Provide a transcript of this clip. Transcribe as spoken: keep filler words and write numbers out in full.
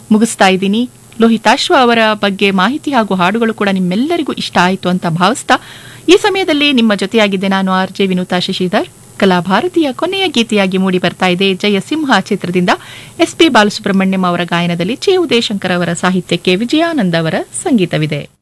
ಮುಗಿಸ್ತಾ ಇದ್ದೀನಿ. ಲೋಹಿತಾಶ್ವ ಅವರ ಬಗ್ಗೆ ಮಾಹಿತಿ ಹಾಗೂ ಹಾಡುಗಳು ಕೂಡ ನಿಮ್ಮೆಲ್ಲರಿಗೂ ಇಷ್ಟ ಆಯಿತು ಅಂತ ಭಾವಿಸ್ತಾ ಈ ಸಮಯದಲ್ಲಿ ನಿಮ್ಮ ಜೊತೆಯಾಗಿದ್ದೆ ನಾನು ಆರ್ ಜೆ ವಿನುತಾ ಶಶಿಧರ್. ಕಲಾಭಾರತಿಯ ಕೊನೆಯ ಗೀತೆಯಾಗಿ ಮೂಡಿ ಬರ್ತಾ ಇದೆ ಜಯಸಿಂಹ ಚಿತ್ರದಿಂದ ಎಸ್ ಪಿ ಬಾಲಸುಬ್ರಹ್ಮಣ್ಯಂ ಅವರ ಗಾಯನದಲ್ಲಿ ಚೆ ಉದಯಶಂಕರ್ ಅವರ ಸಾಹಿತ್ಯಕ್ಕೆ ವಿಜಯಾನಂದ್ ಅವರ ಸಂಗೀತವಿದೆ.